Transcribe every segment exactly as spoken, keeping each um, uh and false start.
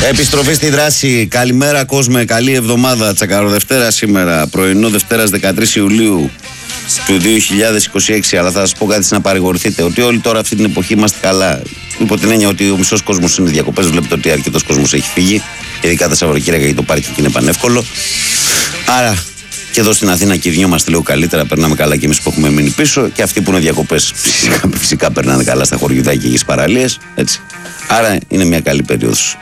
Επιστροφή στη δράση. Καλημέρα κόσμε, καλή εβδομάδα. Τσακαροδευτέρα σήμερα, πρωινό Δευτέρας δεκατρείς Ιουλίου του δύο χιλιάδες είκοσι έξι. Αλλά θα σας πω κάτι να παρηγορηθείτε, ότι όλοι τώρα αυτή την εποχή είμαστε καλά. Υπό την έννοια ότι ο μισός κόσμος είναι διακοπές. Βλέπετε ότι αρκετός κόσμος έχει φύγει, ειδικά τα Σαββατοκύριακα για το πάρκι και είναι πανεύκολο. Άρα και εδώ στην Αθήνα κυβνιόμαστε λίγο καλύτερα, περνάμε καλά και εμείς που έχουμε μείνει πίσω. Και αυτοί που είναι διακοπές φυσικά, φυσικά περνάνε καλά στα χωριουδάκια και στις παραλίες. Έτσι. Άρα είναι μια καλή περίοδος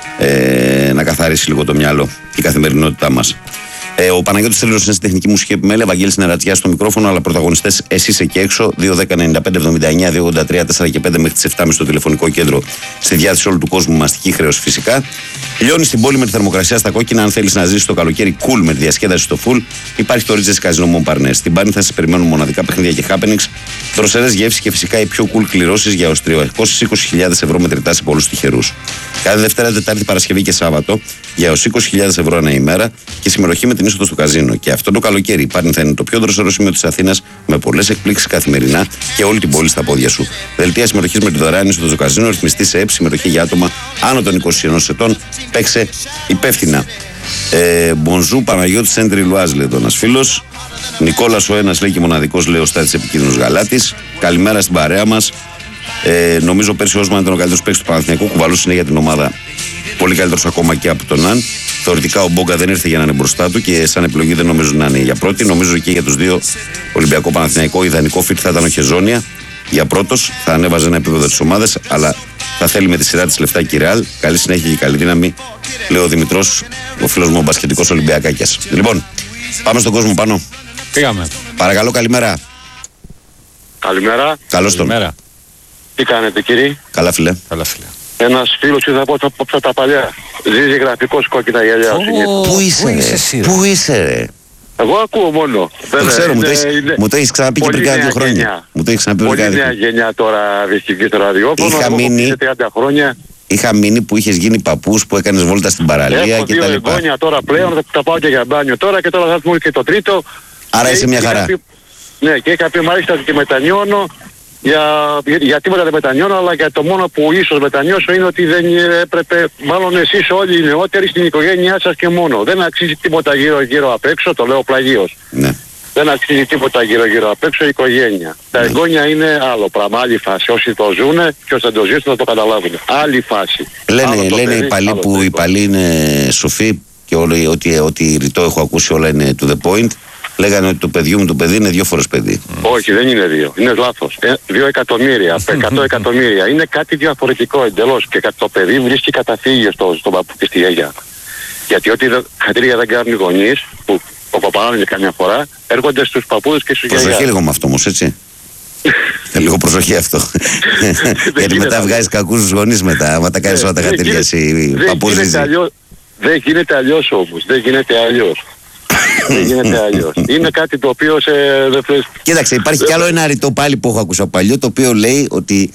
ε, να καθαρίσει λίγο το μυαλό και η καθημερινότητά μας. Ε, ο Παναγιώτης Τρίλος είναι στη τεχνική μουσική επιμέλεια, Βαγγέλης Νερατσιάς στο μικρόφωνο, αλλά πρωταγωνιστές εσείς εκεί έξω. δύο δέκα ενενήντα πέντε εβδομήντα εννιά δύο ογδόντα τρία τέσσερα και πέντε μέχρι τις επτά και μισή στο τηλεφωνικό κέντρο, στη διάθεση όλου του κόσμου, μαστική χρέωση φυσικά. Λιώνει στην πόλη με τη θερμοκρασία στα κόκκινα. Αν θέλεις να ζήσεις το καλοκαίρι cool με τη διασκέδαση στο full, υπάρχει το Ridges Casino Montparnasse. Στην Πάνη θα σας περιμένουν μοναδικά παιχνίδια και happenings, δροσερές γεύσεις και φυσικά οι πιο cool κληρώσεις για ως τριακόσιες είκοσι χιλιάδες ευρώ μετρητά σε πολλούς τυχερούς. Κάθε Δευτέρα, Τετάρτη, Παρασκευή και Σάββατο για ως είκοσι χιλιάδες ευρώ ανά ημέρα και συμμετοχή με την είσοδο στο καζίνο. Και αυτό το καλοκαίρι η Πάρνη θα είναι το πιο δροσερό σημείο της Αθήνας, με πολλές εκπλήξεις καθημερινά και όλη την πόλη στα πόδια σου. Δελτία συμμετοχής με τη δωρεάν είσοδο στο καζίνο, ρυθμιστή σε ΕΠ, συμμετοχή για άτομα άνω των είκοσι ενός ετών. Παίξε υπεύθυνα. Ε, Μπονζού, Παναγιώτη Σέντρι Λουάζ, λέει εδώ ένας φίλος. Νικόλας ο ένας λέει και μοναδικός, λέει ο Στάτης επικίνδυνος Γαλάτης. Καλημέρα στην παρέα μας. Ε, νομίζω πέρσι ο Όσμαν ήταν ο καλύτερος παίκτης του Παναθηναϊκού. Κουβαλούσε είναι για την ομάδα. Πολύ καλύτερος ακόμα και από τον Αν. Θεωρητικά ο Μπόγκα δεν ήρθε για να είναι μπροστά του και σαν επιλογή δεν νομίζω να είναι για πρώτη. Νομίζω και για τους δύο, Ολυμπιακό Παναθηναϊκό, ιδανικό φιτ θα ήταν ο Χεζόνια για πρώτος. Θα ανέβαζε ένα επίπεδο της ομάδας, αλλά θα θέλει με τη σειρά της λεφτά και η Ρεάλ. Καλή συνέχεια και καλή δύναμη, λέει ο Δημητρός, ο φίλος μου ο μπασκετικός Ολυμπιακάκιας. Λοιπόν, πάμε στον κόσμο πάνω. Πήγαμε. Παρακαλώ, καλημέρα. Καλημέρα. Καλώς τον. Καλημέρα. Τι κάνετε κύριε? Καλά φίλε. Καλά φίλε. Ένας φίλος ήρθε από τα, από τα παλιά. Ζήσει γραφικός κόκκινα γυαλιά. Oh, Πού είσαι, πού ρε? είσαι εσύ, ρε? Πού είσαι, ρε? Εγώ ακούω μόνο. Το ξέρω, μου το έχεις, μου το έχεις ξαναπεί και πριν κάνα δύο χρόνια. Μου το έχεις ξαναπεί πριν Πολύ κάνα δύο νέα χρόνια. γενιά τώρα βρίσκει στο ραδιόφωνο. Είχα εγώ μείνει- σε τριάντα χρόνια. Είχα μείνει που είχες γίνει παππούς, που έκανες βόλτα στην παραλία Έχω και δύο τα λοιπά. εγγόνια τώρα πλέον, θα τα πάω και για μπάνιο τώρα και τώρα θα έρθουν και το τρίτο. Άρα Και είσαι μια είχα χαρά. πει- Ναι, και είχα πει μάλιστα ότι μετανιώνω. Για, για, για τίποτα δεν μετανιώνω, αλλά για το μόνο που ίσως μετανιώσω είναι ότι δεν έπρεπε, μάλλον εσείς όλοι οι νεότεροι στην οικογένειά σας και μόνο. Δεν αξίζει τίποτα γύρω γύρω απ' έξω, το λέω πλαγίως. Ναι. Δεν αξίζει τίποτα γύρω γύρω απ' έξω η οικογένεια. Τα εγγόνια είναι άλλο πράγμα, άλλη φάση. Όσοι το ζουνε και όσοι δεν το ζήσουν θα το καταλάβουν. Άλλη φάση. Λένε, Άλλο το λένε παιδί, οι παλιοί άλλο που το οι λοιπόν. παλιοί είναι σοφοί και όλοι, ότι, ότι ρητό έχω ακούσει όλα είναι to the point. Λέγανε ότι το παιδιού μου το παιδί είναι δύο φορές παιδί. Όχι, δεν είναι δύο. Είναι λάθος. Ε, δύο εκατομμύρια, εκατό εκατομμύρια. Είναι κάτι διαφορετικό εντελώς. Και το παιδί βρίσκει καταφύγιο στο, στον παππού και στη γιαγιά. Γιατί ό,τι δε- χατήρια δεν κάνουν οι γονείς, που το παπανάνε και καμιά φορά, έρχονται στους παππούδες και στους Προσοχή γιαγιάς. λίγο με αυτό όμως, έτσι. Ε, λίγο προσοχή αυτό. Γιατί γίνεται μετά αυτό. βγάζεις κακούς τους γονείς μετά. Άμα τα κάνεις όλα τα Δεν χατήρια γίνεται- εσύ δεν παππούζεις. γίνεται αλλιώς- Δεν γίνεται αλλιώς όμως. Δεν γίνεται αλλιώς. Δεν γίνεται αλλιώς. Είναι κάτι το οποίο σε... δεν θες- Κοίταξε, υπάρχει κι άλλο ένα ρητό πάλι που έχω ακούσει από παλιό, το οποίο λέει ότι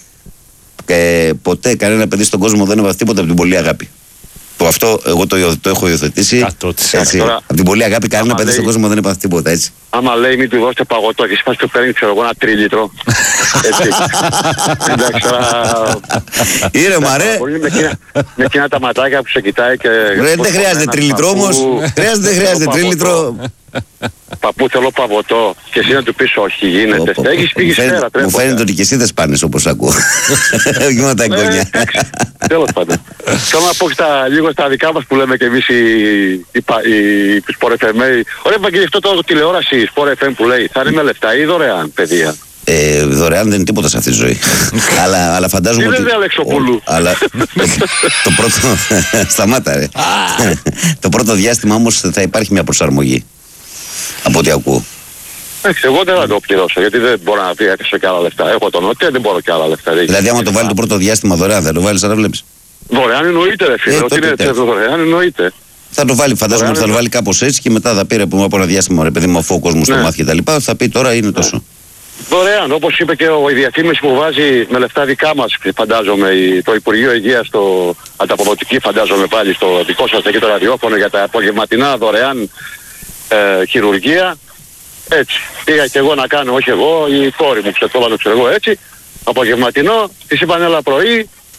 ε, ποτέ κανένα παιδί στον κόσμο δεν έβαθε τίποτα από την πολλή αγάπη. Το αυτό εγώ το, υιοθε- το έχω υιοθετήσει. εκατό τοις εκατό. Έτσι, Τώρα, από την πολλή αγάπη κανένα άμα παιδί λέει- στον κόσμο δεν έβαθε τίποτα, έτσι. Άμα λέει μην του δώσετε παγωτό και εσύ πας του παίρνει ξέρω εγώ ένα τρίλιτρο. Έτσι. Εντάξει τώρα... Ήρεμα, ρε. Πολύ με εκείνα- με εκείνα τα ματάκια που σε κοιτάει και... Ρε, δεν χρειάζεται τρίλιτρο όμως. Χρειάζεται, δεν χρειάζεται τρίλιτρο. Παππού θέλω παγωτό και εσύ να του πεις όχι γίνεται. Πω, πω, Έχεις πω. πήγει Μου φαίνεται- σφαίρα Μου φαίνεται ότι και εσύ δεν σπάνες όπως ακούω. Όχι μόνο τα εγγόνια. Τέλος πάντων. Θέλω να πω και στα, λίγο στα δικά μας που λέμε και εμείς οι, οι, πα- οι, οι Sport εφ εμ. Ωραία, Βαγγέλη, αυτό το τηλεόραση Sport εφ εμ που λέει θα είναι με λεφτά ή δωρεάν, παιδεία? Ε, δωρεάν δεν είναι τίποτα σε αυτή τη ζωή. αλλά, αλλά φαντάζομαι Τι ότι. δεν Αλεξοπούλου. Ο- αλλά το πρώτο. Σταμάτα, ρε. Το πρώτο διάστημα όμως θα υπάρχει μια προσαρμογή. Από ό,τι ακούω. Εντάξει, εγώ δεν θα το πληρώσω γιατί δεν μπορώ να πει έξω και άλλα λεφτά. Έχω τον ΟΤΕ, δεν μπορώ και άλλα λεφτά. Δεν Δηλαδή, άμα γίνεται. το βάλει το πρώτο διάστημα δωρεάν, θα το βάλει σαν να βλέπει. Δωρεάν εννοείται, ρε φίλε. Ε, Ότι τότε είναι τέλος. δωρεάν εννοείται. Θα το βάλει, φαντάζομαι ότι θα το βάλει κάπως έτσι και μετά θα πει ρε, πούμε, από ένα διάστημα, ρε παιδί μου, αφού ο κόσμος το Ναι. μάθει και τα λοιπά, θα πει τώρα είναι τόσο. Δωρεάν, όπως είπε και ο, η διαφήμιση που βάζει με λεφτά δικά μας, φαντάζομαι, η- το Υπουργείο Υγείας, το ανταποδοτική, φαντάζομαι πάλι στο δικό σας εκεί το ραδιόφωνο για τα απογευματινά δωρεάν ε, χειρουργία. Έτσι. Πήγα και εγώ να κάνω, όχι εγώ, η κόρη μου, ξέρω, το ξέρω εγώ έτσι. Απογευματινό, της είπαν έλα πρωί,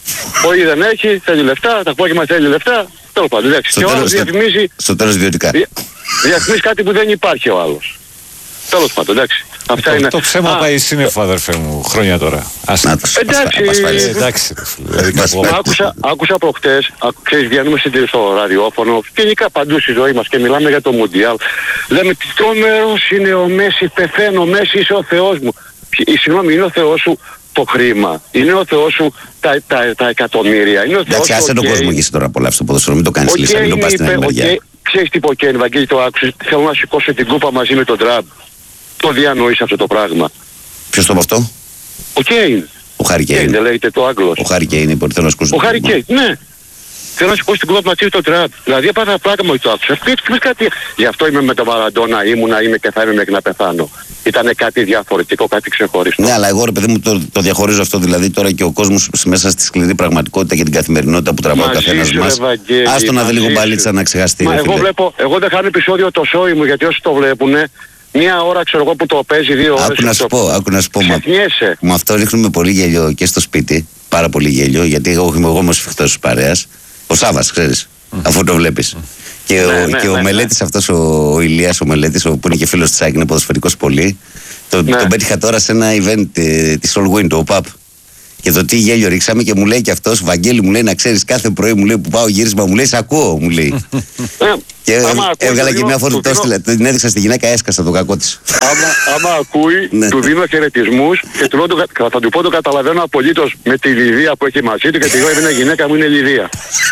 Πρωί δεν έχει, θέλει λεφτά, τα απόγευμα θέλει λεφτά. Τέλος πάντων, εντάξει. Και ο άλλος διαφημίζει... Στο τέλος ιδιωτικά. Διαφημίζει κάτι που δεν υπάρχει ο άλλος. Τέλος πάντων, εντάξει. Αυτά το, είναι... το ψέμα Α, πάει σύννεφο, αδερφέ μου, χρόνια τώρα. Να το εντάξει, ε, εντάξει. Δηλαδή, άκουσα, άκουσα προχτές, ξέρεις, βγαίνουμε στο ραδιόφωνο, γενικά παντού στη ζωή μας και μιλάμε για το Μουντιάλ. Λέμε τι τρομερός είναι ο Μέση, πεθαίνω, ο Μέση είσαι ο Θεός μου. Συγγνώμη, είναι ο Θεός σου το χρήμα, είναι ο Θεός σου τα, τα, τα εκατομμύρια, είναι ο Θεός σου... Εντάξει, άσε τον κόσμο και εσύ τώρα πολλά στο ποδόσφαιρο, μην το κάνεις λύσα, μην το πας στην άλλη μεριά. Ξέρεις τι πω Κέιν, Βαγγέλη, το άκουσες, θέλω να σηκώσω την κούπα μαζί με τον Τραμπ. Το διανοείς αυτό το πράγμα. Ποιος το είπε αυτό? Ο Κέιν. Ο Χάρι Κέιν. Δεν λέγεται το Άγγλος. Ο Χάρι Κέιν, είπε ότι θέλω να σηκώσω. Ο Χάρι Κέιν, ναι. Θέλω να σηκώσει την κούπα μαζί με τον Τραμπ. Δηλαδή έπαθα πλάκα μου το άκουσα. Πες κάτι. Γι' αυτό είμαι με τον Μαραντόνα, ήμουνα, είμαι και θα είμαι μέχρι να πεθάνω. Ήτανε κάτι διαφορετικό, κάτι ξεχωριστό. Ναι, αλλά εγώ ρε παιδί μου το, το διαχωρίζω αυτό, δηλαδή τώρα και ο κόσμος μέσα στη σκληρή πραγματικότητα και την καθημερινότητα που τραβάει ο καθένας μας. Άστο να δει λίγο μπαλίτσα να ξεχαστεί. Μα εγώ βλέπω, εγώ δεν χάνω επεισόδιο το σόι μου γιατί όσοι το βλέπουνε, μία ώρα ξέρω εγώ που το παίζει, δύο ώρες. Άκου να σου πω, άκου να σου πω. Ξεχνιέσαι. Με αυτό ρίχνουμε πολύ γέλιο και στο σπίτι. Πάρα πολύ γέλιο, γιατί εγώ είμαι εγώ είμαι ο σφιχτός της παρέας. Ο Σάββας, ξέρεις, mm. αφού το βλέπεις. Mm. Και, ναι, ο, ναι, και ναι, ο Μελέτης ναι. αυτός, ο, ο Ηλίας ο Μελέτης, ο, που είναι και φίλος της ΑΕΚ, είναι ποδοσφαιρικός πολύ. Το, ναι. Τον πέτυχα τώρα σε ένα event ε, της All Win, το ΟΠΑΠ. Και το τι γέλιο ρίξαμε και μου λέει και αυτός, Βαγγέλη μου λέει να ξέρεις κάθε πρωί μου λέει που πάω γύρισμα μου λέει σ' ακούω μου λέει. Και έβγαλα και μια φόρμα την έδειξα στη γυναίκα, έσκασα το κακό της. Άμα ακούει, του δίνω χαιρετισμούς και θα του πω το καταλαβαίνω απολύτως με τη Λιδία που έχει μαζί του γιατί εγώ είναι γυναίκα μου είναι Λιδία.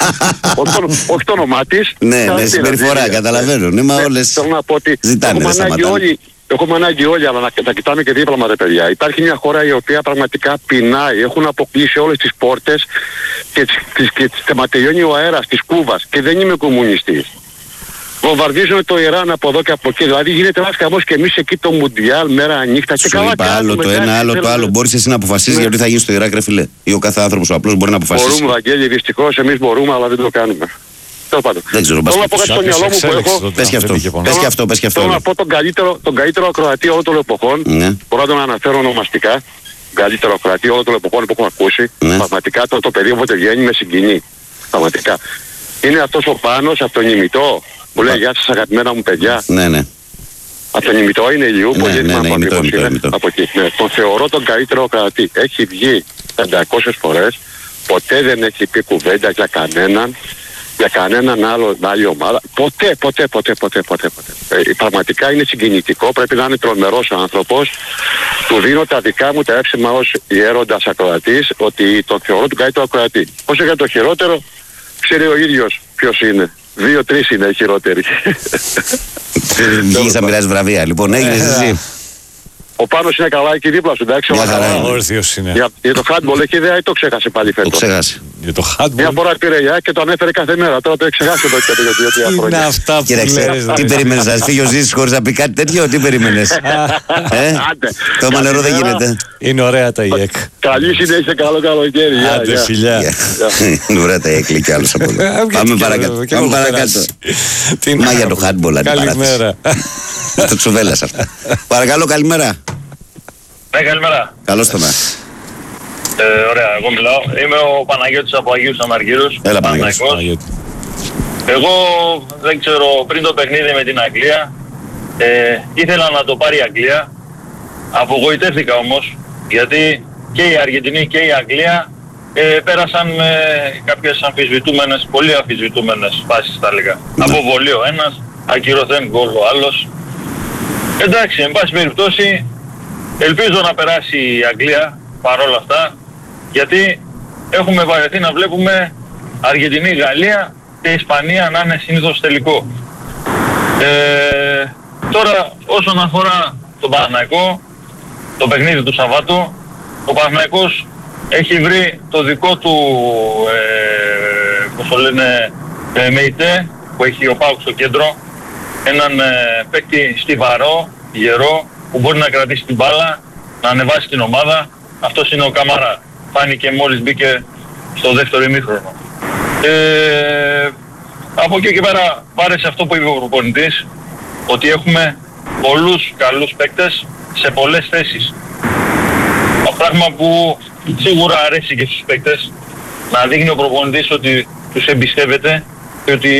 Όχι το όνομά της. Ναι, ναι, συμπεριφορά, καταλαβαίνω. Ναι, μα όλες ζητάνε, δεν σταματάνε. Έχουμε ανάγκη όλοι, αλλά να τα κοιτάμε και δίπλα μας, παιδιά. Υπάρχει μια χώρα η οποία πραγματικά πεινάει. Έχουν αποκλείσει όλες τις πόρτες και τις, και τις θεματελειώνει ο αέρας της Κούβας. Και δεν είμαι κομμουνιστής. Βομβαρδίζουν το Ιράν από εδώ και από εκεί. Δηλαδή γίνεται ένας καμός και εμείς εκεί το Μουντιάλ μέρα νύχτα. Σου και καλά είπα άλλο το ένα, άλλο το άλλο. Μπορείς εσύ να αποφασίσεις ναι. γιατί θα γίνει στο Ιράκ, ρε φίλε. Ή ο κάθε άνθρωπος ο απλός μπορεί να αποφασίσει. Μπορούμε, Βαγγέλη, δυστυχώς εμείς μπορούμε, αλλά δεν το κάνουμε. Δεν ξέρω, θέλω να πω κάτι στο μυαλό μου που έχω. Πες και αυτό, πες και αυτό, πες και αυτό. Θέλω να πω τον καλύτερο, τον καλύτερο ακροατή όλων των εποχών. Ναι. Μπορώ να τον αναφέρω ονομαστικά. Τον καλύτερο ακροατή όλων των εποχών που έχω ακούσει. Ναι. Πραγματικά το, το παιδί όποτε βγαίνει με συγκινεί. Πραγματικά. Είναι αυτός ο Πάνος από τον ημιτό που λέει γεια σας αγαπημένα μου παιδιά. Ναι, ναι. Από τον ημιτό είναι Ηλιούπολη. Ναι, ναι, ναι, ημιτό, ημιτό, ημιτό. Από εκεί. Ναι. Τον θεωρώ τον καλύτερο ακροατή. Έχει βγει πεντακόσιες φορές. Ποτέ δεν έχει πει κουβέντα για κανέναν. Για κανέναν άλλο, άλλη ομάδα. Ποτέ, ποτέ, ποτέ, ποτέ, ποτέ, ποτέ. Ε, πραγματικά είναι συγκινητικό. Πρέπει να είναι τρομερός άνθρωπος. Του δίνω τα δικά μου τα εύσημα ως ιέροντας ακροατής ότι τον θεωρώ τον καλύτερο ακροατή. Όσο για το χειρότερο, ξέρει ο ίδιος ποιος είναι. Δύο-τρεις είναι οι χειρότεροι. Βγήκες να μοιράζεις βραβεία. Λοιπόν, έγινες εσύ. Ο Πάνος είναι καλά εκεί δίπλα σου, εντάξει. Μια χαρά είναι. Όρθιος είναι. Για, για το handball έχει ιδέα ή το ξέχασε πάλι φέτος? Το ξέχασε. Για το handball. Μια φορά πήρε για και το ανέφερε κάθε μέρα. Τώρα το έχει ξεχάσει εδώ και για δύο-τρία χρόνια. Είναι αυτά που λες. Τι περίμενες, να φύγει ο Ζήσης χωρίς να πει κάτι τέτοιο, τι περίμενες? ε? Το μανερό δεν γίνεται. Είναι ωραία τα ΙΕΚ. Καλή συνέχεια, καλό καλοκαίρι. Άντε φιλιά. Είναι ωραία τα ΙΕΚ και άλλος από εδώ. Πάμε παρακάτω. Πάμε παρακάτω. Μα για το handball αντιπαράθεση. Το τσουβέλας αυτά. Παρακαλώ, καλημέρα. Ναι, καλημέρα. Καλώς το να. Ε, ωραία, εγώ μιλάω. Είμαι ο Παναγιώτης από Αγίους Αμαργύρους. Έλα Παναγιώτης. Εγώ δεν ξέρω, πριν το παιχνίδι με την Αγγλία, ε, ήθελα να το πάρει η Αγγλία. Απογοητεύτηκα όμως, γιατί και η Αργεντινή και η Αγγλία ε, πέρασαν με κάποιες αμφισβητούμενες, πολύ αμφισβητούμενες φάσεις θα έλεγα. Ναι. Αποβολή ο ένας, ακυρωθέν γκολ ο άλλος. Εντάξει, εν πάση περιπτώσει, ελπίζω να περάσει η Αγγλία παρόλα αυτά, γιατί έχουμε βαρεθεί να βλέπουμε Αργεντινή, Γαλλία και Ισπανία να είναι συνήθως τελικό. Ε, τώρα όσον αφορά τον Παναθηναϊκό, το παιχνίδι του Σαββάτου, ο Παναθηναϊκός έχει βρει το δικό του, ε, πώς το λένε, ε, ΜΕΙΤΕ που έχει ο ΠΑΟΚ στο κέντρο, έναν ε, παίκτη στιβαρό, γερό, που μπορεί να κρατήσει την μπάλα, να ανεβάσει την ομάδα. Αυτός είναι ο Καμαρά. Φάνηκε μόλις μπήκε στο δεύτερο ημίχρονο. Ε, από εκεί και πέρα πάρεσε αυτό που είπε ο προπονητής, ότι έχουμε πολλούς καλούς παίκτες σε πολλές θέσεις. Το πράγμα που σίγουρα αρέσει και στους παίκτες, να δείχνει ο προπονητής ότι τους εμπιστεύεται και ότι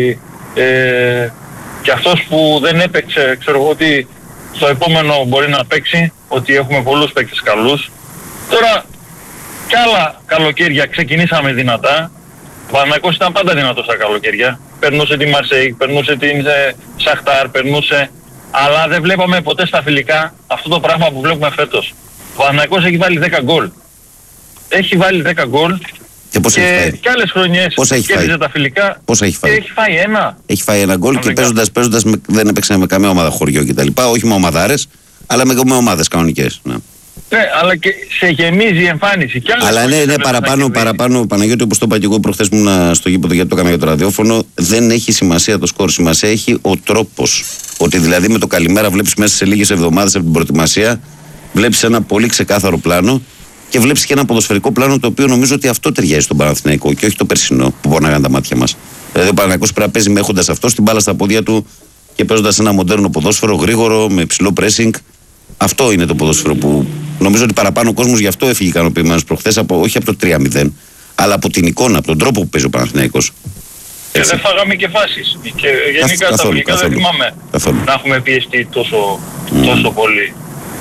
ε, και αυτός που δεν έπαιξε, ξέρω εγώ ότι στο επόμενο μπορεί να παίξει, ότι έχουμε πολλούς παίκτες καλούς. Τώρα κι άλλα καλοκαίρια ξεκινήσαμε δυνατά. Ο Παναθηναϊκός ήταν πάντα δυνατός στα καλοκαίρια. Περνούσε τη Μαρσέικ, περνούσε την ε, Σαχτάρ, περνούσε... Αλλά δεν βλέπαμε ποτέ στα φιλικά αυτό το πράγμα που βλέπουμε φέτος. Ο Παναθηναϊκός έχει βάλει δέκα γκολ. Έχει βάλει δέκα γκολ και, και, έχει και άλλες χρονιές κέρδιζε τα φιλικά. Πόσα έχει φάει. Και έχει φάει ένα. Έχει φάει ένα γκολ και παίζοντας, παίζοντας με, δεν έπαιξε με καμία ομάδα χωριό κτλ. Όχι με ομαδάρες, αλλά με, με ομάδες κανονικές. Ναι. Ναι, αλλά και σε γεμίζει η εμφάνιση. Και αλλά ναι, ναι, παραπάνω, παραπάνω, Παναγιώτη, όπως το είπα και εγώ προχθές που ήμουν στο γήπεδο γιατί το έκανα για το ραδιόφωνο, δεν έχει σημασία το σκορ. Σημασία έχει ο τρόπος. Ότι δηλαδή με το καλημέρα βλέπεις μέσα σε λίγες εβδομάδες από την προετοιμασία, βλέπεις ένα πολύ ξεκάθαρο πλάνο και βλέπεις και ένα ποδοσφαιρικό πλάνο το οποίο νομίζω ότι αυτό ταιριάζει στον Παναθηναϊκό και όχι το περσινό που πονάγαν τα μάτια μας. Δηλαδή ο Παναθηναϊκός πρέπει να παίζει με έχοντας αυτό στην μπάλα στα πόδια του και παίζοντας ένα μοντέρνο ποδόσφαιρο, γρήγορο, με υψηλό pressing. Αυτό είναι το ποδόσφαιρο που νομίζω ότι παραπάνω ο κόσμος γι' αυτό έφυγε ικανοποιημένος προχθές, από, όχι από το τρία μηδέν, αλλά από την εικόνα, από τον τρόπο που παίζει ο Παναθηναϊκός. Και δεν φάγαμε και φάσεις. Και γενικά στα αγγλικά δεν θυμάμαι καθόλου να έχουμε πιεστεί τόσο, mm. τόσο πολύ.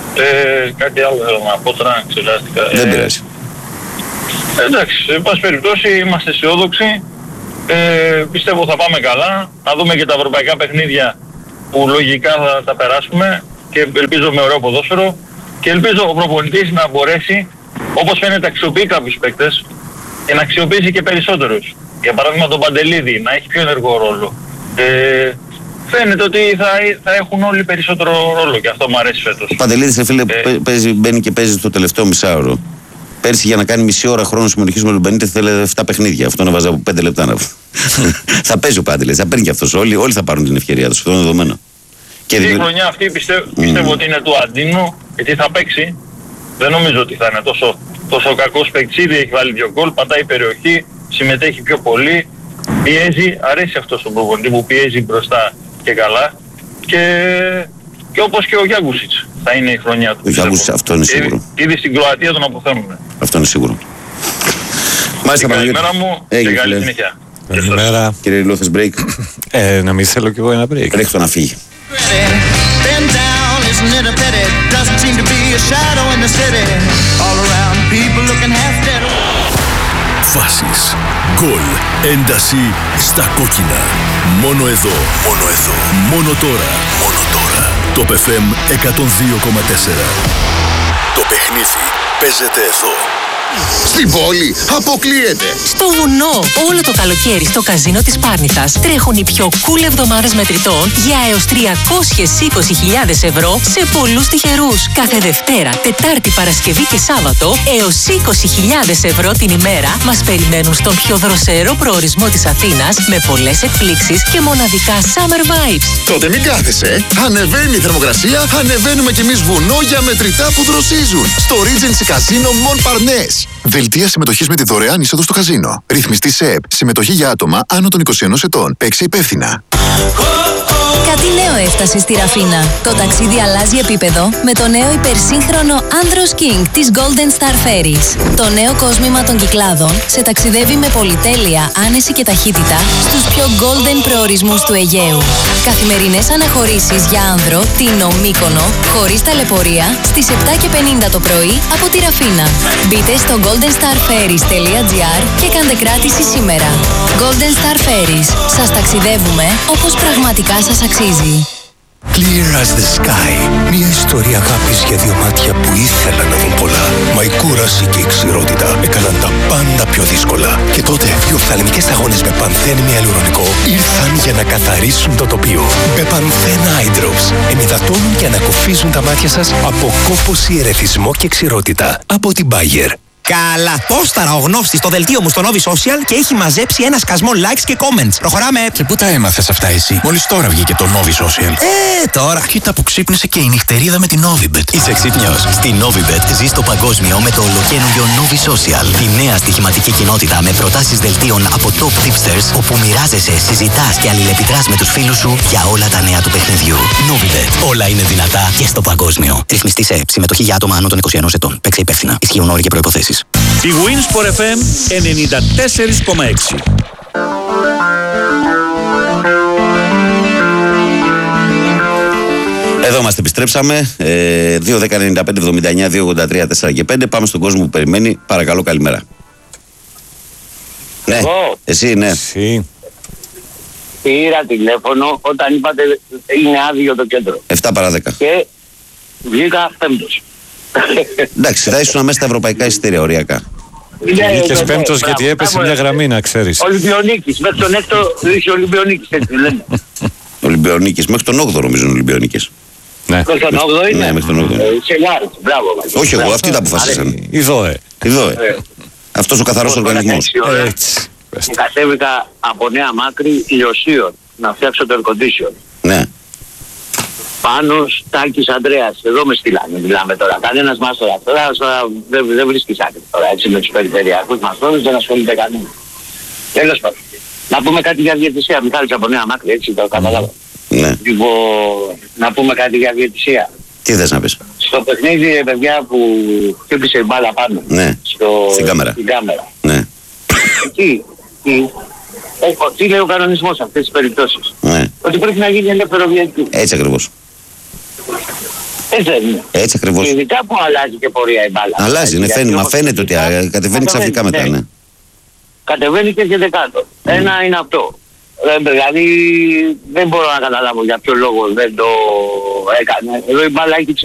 Ε, κάτι άλλο θέλω να πω τώρα, ξεχάστηκα. Δεν πειράζει. Ε, εντάξει, εν πάση περιπτώσει είμαστε αισιόδοξοι. Ε, πιστεύω θα πάμε καλά. Θα δούμε και τα ευρωπαϊκά παιχνίδια που λογικά θα τα περάσουμε και ελπίζω με ωραίο ποδόσφαιρο και ελπίζω ο προπονητής να μπορέσει, όπως φαίνεται αξιοποιεί κάποιους παίκτες και να αξιοποιήσει και περισσότερους. Για παράδειγμα τον Παντελίδη να έχει πιο ενεργό ρόλο. Ε, φαίνεται ότι θα, θα έχουν όλοι περισσότερο ρόλο και αυτό μου αρέσει φέτος. Ο Παντελίδης, φίλε, ε, παίζει, μπαίνει και παίζει στο τελευταίο μισάωρο. Πέρσι για να κάνει μισή ώρα χρόνο συμμετοχής με τον Μπενίτεθ θέλει επτά παιχνίδια. Αυτό να βάζει από πέντε λεπτά να θα παίζει ο Παντελίδης, θα παίρνει και αυτός. Όλοι, όλοι θα πάρουν την ευκαιρία τους. Αυτό είναι δεδομένο. Και η δημιουργ... χρονιά αυτή πιστεύω, mm. πιστεύω ότι είναι του Αντίνου, γιατί θα παίξει. Δεν νομίζω ότι θα είναι τόσο, τόσο κακός παίκτης. Ήδη έχει βάλει δύο γκολ, πατάει περιοχή, συμμετέχει πιο πολύ, πιέζει, αρέσει αυτό στον προπονητή που πιέζει μπροστά και καλά. Και, και όπως και ο Γιάγκουσιτς θα είναι η χρονιά του. Ο Γιάγκουσιτς, αυτό είναι σίγουρο. Ήδη στην Κροατία τον αποθέμουν. Αυτό είναι σίγουρο. Μάλιστα, καλημέρα μου και καλή συνέχεια. Καλημέρα. Κύριε Λό, θες break? Ε, να μην θέλω κι εγώ ένα break. Ρίχτω να φύγει. Φάσεις, γκολ, ένταση στα κόκκινα. Μόνο εδώ, μόνο εδώ, μόνο τώρα, μόνο τώρα. Το Π Φ Εμ εκατόν δύο κόμμα τέσσερα. Το παιχνίδι παίζεται εδώ. Στην πόλη αποκλείεται. Στο βουνό όλο το καλοκαίρι στο καζίνο της Πάρνηθας τρέχουν οι πιο cool εβδομάδες μετρητών για έως τριακόσιες είκοσι χιλιάδες ευρώ σε πολλούς τυχερούς. Κάθε Δευτέρα, Τετάρτη, Παρασκευή και Σάββατο έως είκοσι χιλιάδες ευρώ την ημέρα μας περιμένουν στον πιο δροσερό προορισμό της Αθήνας με πολλές εκπλήξεις και μοναδικά summer vibes. Τότε μην κάθεσαι. Ανεβαίνει η θερμοκρασία, ανεβαίνουμε κι εμείς βουνό για μετρητά που δροσίζουν. Στο Regency Casino Montparnasse. Δελτία συμμετοχής με τη δωρεάν είσοδο στο καζίνο. Ρυθμιστή ΣΕΕΠ. Συμμετοχή για άτομα άνω των είκοσι ενός ετών. Παίξε υπεύθυνα. Κάτι νέο έφτασε στη Ραφίνα. Το ταξίδι αλλάζει επίπεδο με το νέο υπερσύγχρονο Andros King της Golden Star Ferries. Το νέο κόσμημα των Κυκλάδων σε ταξιδεύει με πολυτέλεια, άνεση και ταχύτητα στους πιο golden προορισμούς του Αιγαίου. Καθημερινές αναχωρήσεις για άνδρο, Τίνο, Μύκονο, χωρίς ταλαιπωρία, στις επτά και πενήντα το πρωί από τη Ραφίνα. Μπείτε στο golden star ferries τελεία gr και κάντε κράτηση σήμερα. Golden Star Ferries. Σας ταξιδεύουμε όπως πραγματικά σας αξίζει. Clear as the sky. Μια ιστορία αγάπης για δύο μάτια που ήθελαν να δουν πολλά. Μα η κούραση και η ξηρότητα έκαναν τα πάντα πιο δύσκολα. Και τότε οι οφθαλμικές αγώνες με πανθένη αλουρονικό ήρθαν για να καθαρίσουν το τοπίο. Με πανθένα eye drops εμυδατώνουν και ανακουφίζουν τα μάτια σας από κόπωση, ερεθισμό και ξηρότητα. Από την Bayer. Καλά, πόσταρα ο γνώστης στο δελτίο μου στο Novi Social και έχει μαζέψει ένα σκασμό likes και comments. Προχωράμε. Και πού τα έμαθες αυτά εσύ? Μόλις τώρα βγήκε το Novi Social. Ε, τώρα. Κοίτα που ξύπνησε και η νυχτερίδα με την Novibet. Είσαι ξύπνιος? Στη Novibet ζεις το παγκόσμιο με το ολοκαίνουργιο Novi Social. Τη νέα στοιχηματική κοινότητα με προτάσεις δελτίων από top tipsters, όπου μοιράζεσαι, συζητάς και αλληλεπιδράς με τους φίλους σου για όλα τα νέα του παιχνιδιού. Novibet. Όλα είναι δυνατά και στο παγκόσμιο. Ρυθμιστή ΣΕΕΠ. Συμμετοχή για άτομα άνω των είκοσι ενός ετών. Παίξε υπεύθυνα. Ισχύουν όροι και προϋποθέσεις. Τετάρτης. Η Winsport εφ εμ ενενήντα τέσσερα κόμμα έξι. Εδώ είμαστε, επιστρέψαμε. Ε, δύο δέκα ενενήντα πέντε εβδομήντα εννιά δύο ογδόντα τρία τέσσερα και πέντε. Πάμε στον κόσμο που περιμένει. Παρακαλώ, καλημέρα. Ναι, εσύ, ναι. Εσύ. Πήρα τηλέφωνο όταν είπατε είναι άδειο το κέντρο. επτά παρά δέκα. Και βγήκα πέμπτος. Εντάξει, θα ήσουν μέσα στα ευρωπαϊκά εισιτήρια οριακά. Βγήκες πέμπτος γιατί έπεσε μια γραμμή, να ξέρεις. Ολυμπιονίκης, μέχρι τον έκτο είχε Ολυμπιονίκης, έτσι λένε. Ολυμπιονίκης, μέχρι τον όγδοο νομίζω είναι Ολυμπιονίκης. Ναι. Μέχρι τον όγδοο είναι. Ναι, μέχρι τον όγδοο. Σε Λάρτ, μπράβο. Όχι εγώ, αυτοί τα αποφασίσαν. Η ΔΟΕ. Η ΔΟΕ. Αυτός ο καθαρός οργανισμός. Έτσι. Και κατέβηκα από Νέα Μάκρη Λιωσίων να φτιάξω το air condition. Ναι. Πάνος Τάκης Ανδρέας, εδώ με στείλανε, μιλάμε τώρα. Κανένας μάστορας τώρα, τώρα δεν, δεν βρίσκεις άκρη τώρα, έτσι με τους περιφερειακούς μαστόρους δεν ασχολείται κανένα. Τέλος πάντων. Να πούμε κάτι για διαιτησία, Μιχάλης από Νέα Μάκρη, έτσι το καταλάβω. Ναι. Λοιπόν, να πούμε κάτι για διαιτησία. Τι θες να πεις? Στο παιχνίδι, παιδιά, που χτύπησε η μπάλα πάνω. Ναι. Στο... Στην κάμερα. Στην κάμερα. Ναι. Εκεί, εκεί, έχω, τι λέει ο κανονισμός σε αυτές τις περιπτώσεις? Ναι. Ότι πρέπει να γίνει ελεύθερο διαιτητή. Έτσι ακριβώς. Έτσι δεν είναι? Έτσι ακριβώς. Και ειδικά που αλλάζει και πορεία η μπάλα. Αλλάζει, ναι, φαίνεται, μα φαίνεται ότι α, κατεβαίνει ξαφνικά μετά, ναι. Κατεβαίνει και έρχεται κάτω. Mm. Ένα είναι αυτό. Ε, δηλαδή δεν μπορώ να καταλάβω για ποιο λόγο δεν το έκανε. Εδώ η μπάλα έχει